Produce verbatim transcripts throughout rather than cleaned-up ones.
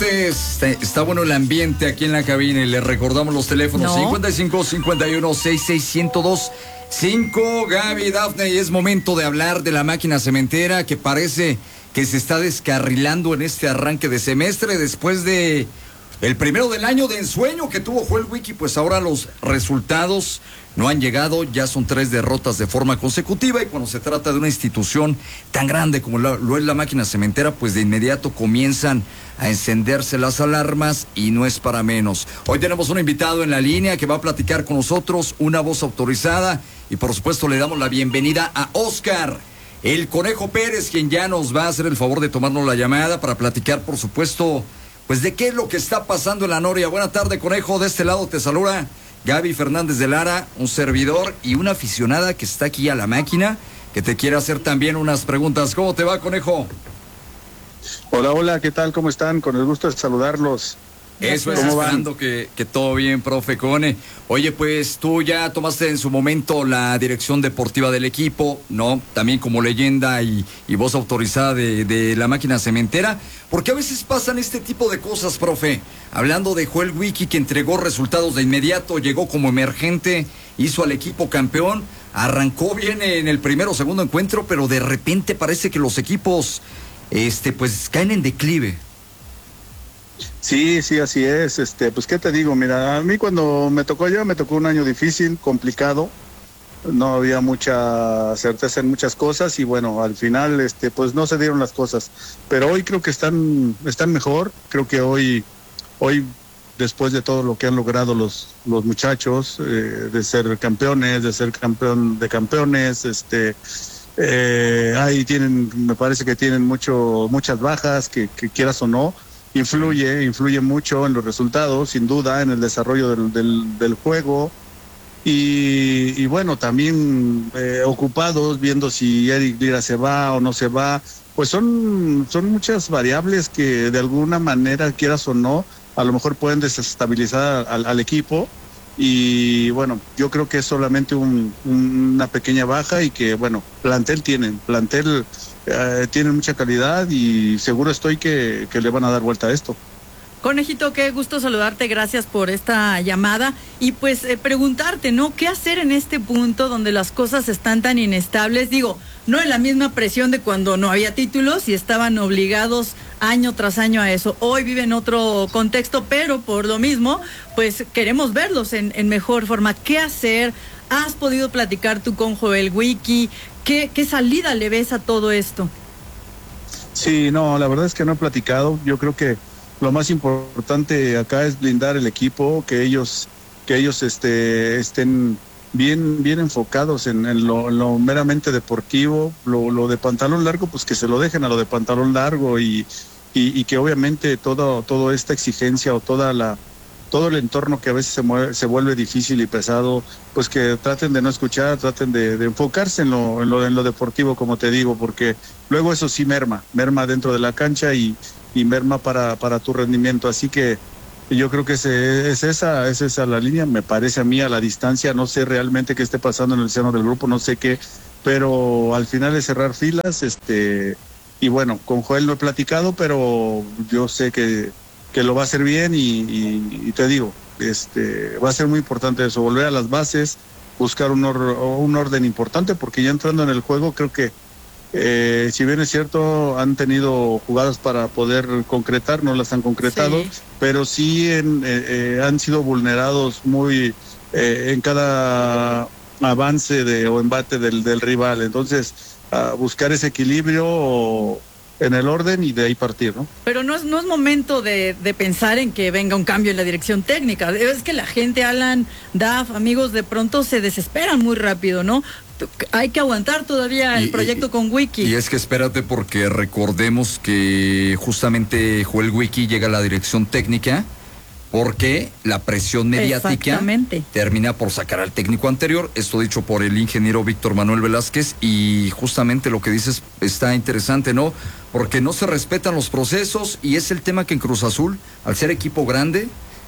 Está, está bueno el ambiente aquí en la cabina y le recordamos los teléfonos no. cincuenta y cinco, cincuenta y uno, sesenta y seis, ciento dos, cinco. Gaby, Dafne, y es momento de hablar de la máquina cementera que parece que se está descarrilando en este arranque de semestre después de el primero del año de ensueño que tuvo Joel Wiki. Pues ahora los resultados no han llegado, ya son tres derrotas de forma consecutiva, y cuando se trata de una institución tan grande como la, lo es la máquina cementera, pues de inmediato comienzan a encenderse las alarmas y no es para menos. Hoy tenemos un invitado en la línea que va a platicar con nosotros, una voz autorizada, y por supuesto le damos la bienvenida a Oscar, el Conejo Pérez, quien ya nos va a hacer el favor de tomarnos la llamada para platicar, por supuesto, pues de qué es lo que está pasando en la Noria. Buena tarde, Conejo, de este lado te saluda Gaby Fernández de Lara, un servidor y una aficionada que está aquí a la máquina, que te quiere hacer también unas preguntas. ¿Cómo te va, Conejo? Hola, hola, ¿qué tal? ¿Cómo están? Con el gusto de saludarlos. Eso es, esperando que, que todo bien, profe Cone. Oye, pues tú ya tomaste en su momento la dirección deportiva del equipo, ¿no? También como leyenda y, y voz autorizada de, de la máquina cementera. Porque a veces pasan este tipo de cosas, profe. Hablando de Joel Wiki, que entregó resultados de inmediato, llegó como emergente, hizo al equipo campeón, arrancó bien en el primero o segundo encuentro, pero de repente parece que los equipos, este, pues caen en declive. Sí, sí, así es. Este, pues, ¿qué te digo? Mira, a mí cuando me tocó yo, me tocó un año difícil, complicado. No había mucha certeza en muchas cosas y bueno, al final, este, pues no se dieron las cosas. Pero hoy creo que están, están mejor. Creo que hoy, hoy, después de todo lo que han logrado los, los muchachos, eh, de ser campeones, de ser campeón de campeones, este, eh, ahí tienen, me parece que tienen mucho, muchas bajas, que, que quieras o no. Influye, influye mucho en los resultados, sin duda, en el desarrollo del, del, del juego. Y, y bueno, también eh, ocupados, viendo si Eric Lira se va o no se va. Pues son, son muchas variables que de alguna manera, quieras o no, a lo mejor pueden desestabilizar al, al equipo. Y bueno, yo creo que es solamente un, un, una pequeña baja y que, bueno, plantel tienen, plantel... Eh, tienen mucha calidad y seguro estoy que, que le van a dar vuelta a esto. Conejito, qué gusto saludarte, gracias por esta llamada y pues eh, preguntarte, ¿no? ¿Qué hacer en este punto donde las cosas están tan inestables? Digo, no en la misma presión de cuando no había títulos y estaban obligados año tras año a eso. Hoy viven otro contexto, pero por lo mismo, pues queremos verlos en, en mejor forma. ¿Qué hacer? ¿Has podido platicar tú con Joel Wiki? ¿Qué, ¿Qué salida le ves a todo esto? Sí, no, la verdad es que no he platicado. Yo creo que lo más importante acá es blindar el equipo, que ellos, que ellos este, estén bien, bien enfocados en, en, lo, en lo meramente deportivo. Lo, lo de pantalón largo, pues que se lo dejen a lo de pantalón largo y, y, y que obviamente todo, toda esta exigencia o toda la todo el entorno que a veces se, mueve, se vuelve difícil y pesado, pues que traten de no escuchar, traten de, de enfocarse en lo, en, lo, en lo deportivo, como te digo, porque luego eso sí merma, merma dentro de la cancha y, y merma para, para tu rendimiento. Así que yo creo que ese, es, esa, es esa la línea, me parece a mí a la distancia, no sé realmente qué esté pasando en el seno del grupo, no sé qué, pero al final es cerrar filas, este y bueno, con Joel no he platicado, pero yo sé que que lo va a hacer bien y, y, y te digo, este va a ser muy importante eso, volver a las bases, buscar un, or, un orden importante, porque ya entrando en el juego creo que eh, si bien es cierto han tenido jugadas para poder concretar, no las han concretado, sí. Pero sí en, eh, eh, han sido vulnerados muy eh, en cada avance de, o embate del, del rival, entonces a buscar ese equilibrio o, en el orden y de ahí partir, ¿no? Pero no es, no es momento de, de pensar en que venga un cambio en la dirección técnica. Es que la gente, Alan, Daf, amigos, de pronto se desesperan muy rápido, ¿no? Hay que aguantar todavía el y, proyecto y, con Wiki. Y es que espérate, porque recordemos que justamente Joel Wiki llega a la dirección técnica porque la presión mediática termina por sacar al técnico anterior, esto dicho por el ingeniero Víctor Manuel Velázquez, y justamente lo que dices está interesante, ¿no? Porque no se respetan los procesos y es el tema que en Cruz Azul, al ser equipo grande,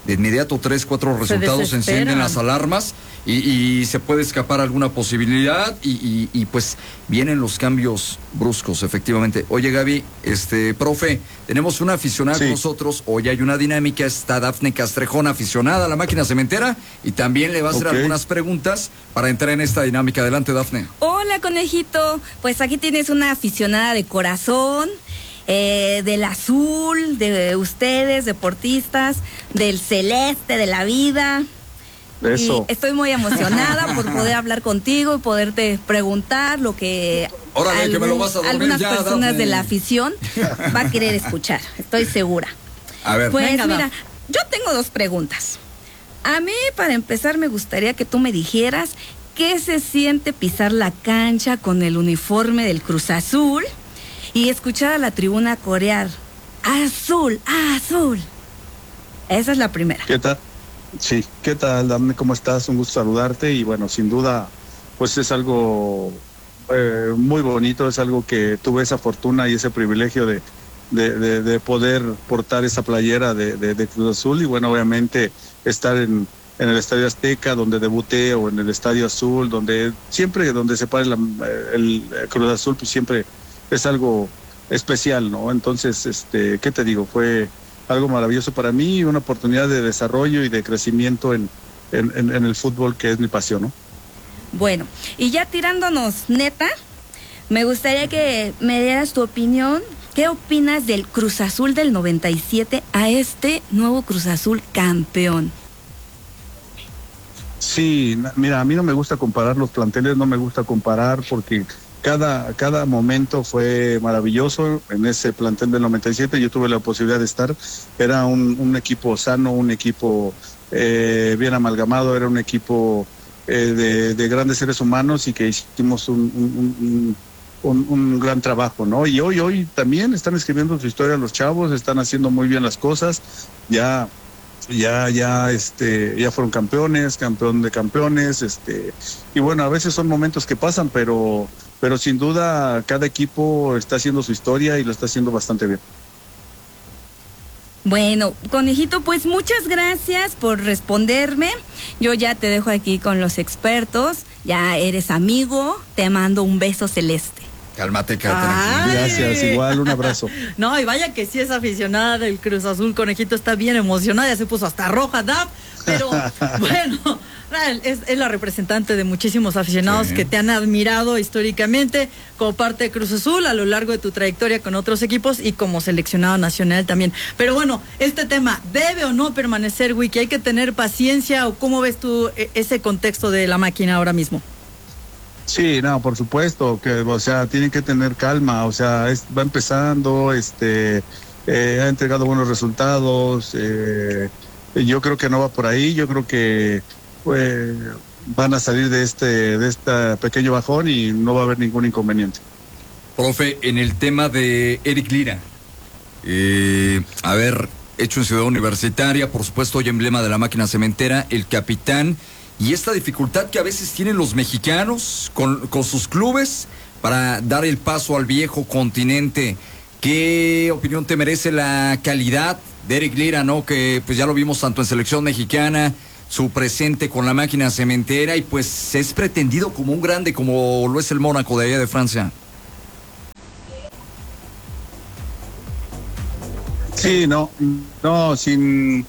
de inmediato tres, cuatro resultados se encienden las alarmas y, y se puede escapar alguna posibilidad y, y, y pues vienen los cambios bruscos, efectivamente. Oye, Gaby, este, profe, tenemos una aficionada sí. con nosotros, hoy hay una dinámica, está Dafne Castrejón, aficionada a la máquina cementera, y también le va a hacer okay. algunas preguntas para entrar en esta dinámica. Adelante, Dafne. Hola, conejito, pues aquí tienes una aficionada de corazón, Eh, del azul, de ustedes, deportistas, del celeste, de la vida. Eso. Y estoy muy emocionada por poder hablar contigo y poderte preguntar lo que, Órale, algún, que me lo vas a dormir algunas ya, personas Dafne. de la afición va a querer escuchar, estoy segura. A ver. Pues Venga, mira, Daf. yo tengo dos preguntas. A mí, para empezar, me gustaría que tú me dijeras qué se siente pisar la cancha con el uniforme del Cruz Azul y escuchar a la tribuna corear azul, azul. Esa es la primera. ¿Qué tal? Sí, ¿qué tal, Dafne? ¿Cómo estás? Un gusto saludarte y bueno, sin duda, pues es algo eh, muy bonito, es algo que tuve esa fortuna y ese privilegio de, de, de, de poder portar esa playera de, de, de Cruz Azul y bueno, obviamente estar en, en el Estadio Azteca, donde debuté, o en el Estadio Azul, donde siempre, donde se pare la, el, el Cruz Azul, pues siempre es algo especial, ¿no? Entonces, este, ¿qué te digo? Fue algo maravilloso para mí y una oportunidad de desarrollo y de crecimiento en, en, en, en el fútbol, que es mi pasión, ¿no? Bueno, y ya tirándonos neta, me gustaría que me dieras tu opinión. ¿Qué opinas del Cruz Azul del noventa y siete a este nuevo Cruz Azul campeón? Sí, mira, a mí no me gusta comparar los planteles, no me gusta comparar porque Cada, cada momento fue maravilloso. En ese plantel del noventa y siete yo tuve la posibilidad de estar. Era un, un equipo sano, un equipo eh, bien amalgamado, era un equipo eh, de, de grandes seres humanos y que hicimos un, un, un, un, un gran trabajo, ¿no? Y hoy, hoy también están escribiendo su historia los chavos, están haciendo muy bien las cosas. Ya ya ya este ya fueron campeones, campeón de campeones, este y bueno, a veces son momentos que pasan, pero pero sin duda cada equipo está haciendo su historia y lo está haciendo bastante bien. Bueno, conejito, pues muchas gracias por responderme. Yo ya te dejo aquí con los expertos, ya eres amigo, te mando un beso celeste. Cálmate, Catherine. Gracias, igual, un abrazo. No, y vaya que sí es aficionada del Cruz Azul, conejito está bien emocionada, ya se puso hasta roja, Daf, pero bueno, es, es la representante de muchísimos aficionados sí. que te han admirado históricamente como parte de Cruz Azul a lo largo de tu trayectoria con otros equipos y como seleccionado nacional también. Pero bueno, este tema, ¿debe o no permanecer Wiki? ¿Hay que tener paciencia o cómo ves tú ese contexto de la máquina ahora mismo? Sí, no, por supuesto, que, o sea, tienen que tener calma, o sea, es, va empezando, este, eh, ha entregado buenos resultados, eh, yo creo que no va por ahí, yo creo que pues, van a salir de este, de este pequeño bajón y no va a haber ningún inconveniente. Profe, en el tema de Eric Lira, eh, a ver, hecho en Ciudad Universitaria, por supuesto, hoy emblema de la máquina cementera, el capitán. Y esta dificultad que a veces tienen los mexicanos con, con sus clubes para dar el paso al viejo continente. ¿Qué opinión te merece la calidad de Eric Lira, no? Que pues ya lo vimos tanto en selección mexicana, su presente con la máquina cementera y pues es pretendido como un grande como lo es el Mónaco de allá de Francia. Sí, no, no, sin...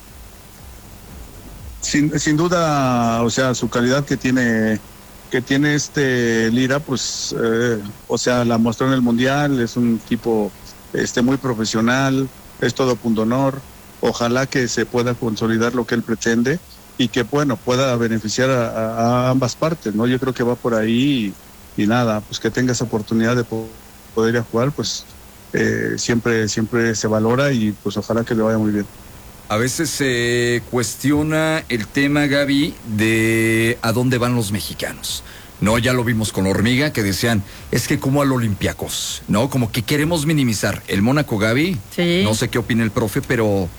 Sin, sin duda, o sea, su calidad que tiene que tiene este Lira, pues, eh, o sea, la mostró en el Mundial, es un tipo este muy profesional, es todo punto honor. Ojalá que se pueda consolidar lo que él pretende y que, bueno, pueda beneficiar a, a, a ambas partes, ¿no? Yo creo que va por ahí y, y nada, pues que tenga esa oportunidad de poder ir a jugar, pues eh, siempre, siempre se valora y pues ojalá que le vaya muy bien. A veces se cuestiona el tema, Gaby, de a dónde van los mexicanos. No, ya lo vimos con Hormiga, que decían, es que como al Olympiacos, ¿no? Como que queremos minimizar. El Mónaco, Gaby, sí. No sé qué opina el profe, pero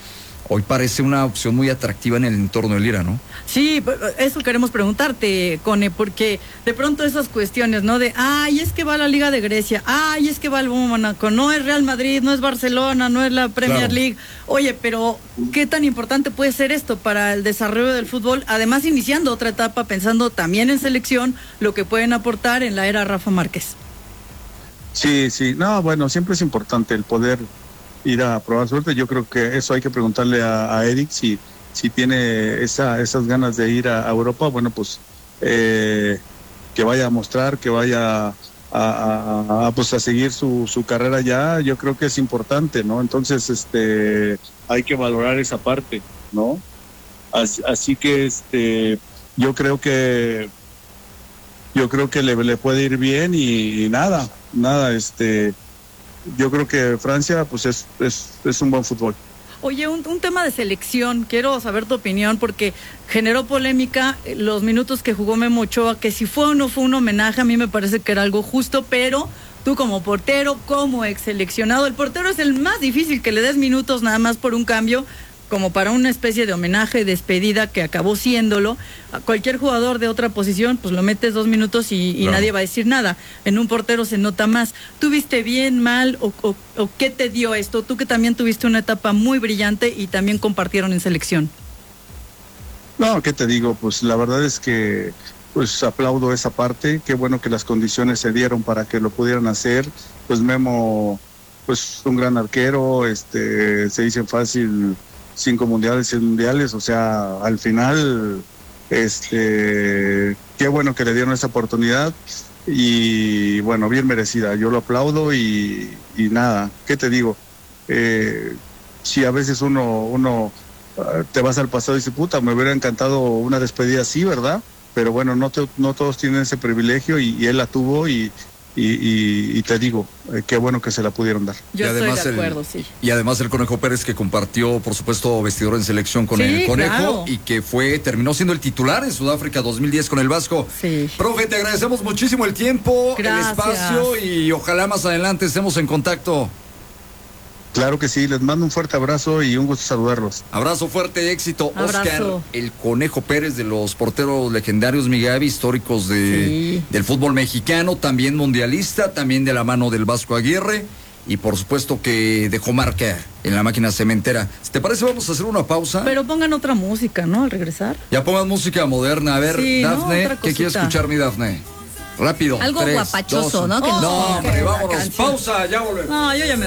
hoy parece una opción muy atractiva en el entorno del Lira, ¿no? Sí, eso queremos preguntarte, Cone, porque de pronto esas cuestiones, ¿no? De, ay, es que va a la Liga de Grecia, ay, es que va al Mónaco, no es Real Madrid, no es Barcelona, no es la Premier Claro. League. Oye, pero ¿qué tan importante puede ser esto para el desarrollo del fútbol? Además, iniciando otra etapa, pensando también en selección, lo que pueden aportar en la era Rafa Márquez. Sí, sí, no, bueno, siempre es importante el poder ir a probar suerte. Yo creo que eso hay que preguntarle a, a Eric si, si tiene esa, esas ganas de ir a, a Europa. Bueno, pues eh, que vaya a mostrar, que vaya a, a, a, pues a seguir su, su carrera ya. Yo creo que es importante, ¿no? Entonces, este, hay que valorar esa parte, ¿no? Así, así que, este, yo creo que yo creo que le, le puede ir bien y, y nada, nada, este, yo creo que Francia, pues es, es, es un buen fútbol. Oye, un, un tema de selección, quiero saber tu opinión porque generó polémica eh, los minutos que jugó Memo Ochoa, que si fue o no fue un homenaje, a mí me parece que era algo justo, pero tú como portero, como ex seleccionado, el portero es el más difícil que le des minutos nada más por un cambio, como para una especie de homenaje, despedida que acabó siéndolo. A cualquier jugador de otra posición, pues lo metes dos minutos y, y Claro. nadie va a decir nada. En un portero se nota más. ¿Tú viste bien, mal o, o, o qué te dio esto? Tú que también tuviste una etapa muy brillante y también compartieron en selección. No, ¿qué te digo? Pues la verdad es que pues aplaudo esa parte, qué bueno que las condiciones se dieron para que lo pudieran hacer. Pues Memo, pues un gran arquero, este, se dicen fácil cinco mundiales, seis mundiales, o sea, al final, este, qué bueno que le dieron esa oportunidad y bueno, bien merecida, yo lo aplaudo y, y nada, ¿qué te digo? Eh, si a veces uno, uno uh, te vas al pasado y dice, puta, me hubiera encantado una despedida así, ¿verdad? Pero bueno, no, te, no todos tienen ese privilegio y, y él la tuvo y Y, y, y te digo, eh, qué bueno que se la pudieron dar. Yo y además estoy de acuerdo, el, sí. Y además el Conejo Pérez, que compartió, por supuesto, vestidor en selección con Sí, el Conejo, claro. y que fue, terminó siendo el titular en Sudáfrica dos mil diez con el Vasco. Sí. Profe, te agradecemos muchísimo el tiempo, Gracias. el espacio, y ojalá más adelante estemos en contacto. Claro que sí, les mando un fuerte abrazo y un gusto saludarlos. Abrazo fuerte, éxito. Abrazo. Oscar, el Conejo Pérez, de los porteros legendarios, mi Gaby, históricos de, Sí. del fútbol mexicano, también mundialista, también de la mano del Vasco Aguirre, y por supuesto que dejó marca en la máquina cementera. Si te parece, vamos a hacer una pausa. Pero pongan otra música, ¿no? Al regresar. Ya pongan música moderna. A ver, Sí, ¿no? Dafne, Otra ¿qué quieres cosita. escuchar, mi Dafne? Rápido. Algo tres, guapachoso, dos, ¿no? Que nos no, ponga hombre, la vámonos. canción. Pausa, ya volvemos. No, yo ya me